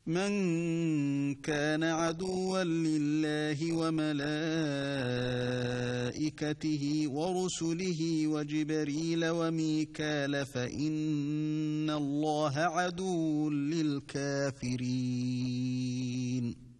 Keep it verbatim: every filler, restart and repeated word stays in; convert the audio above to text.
من كان عدوا لله وملائكته ورسله وجبريل وميكال فإن الله عدو للكافرين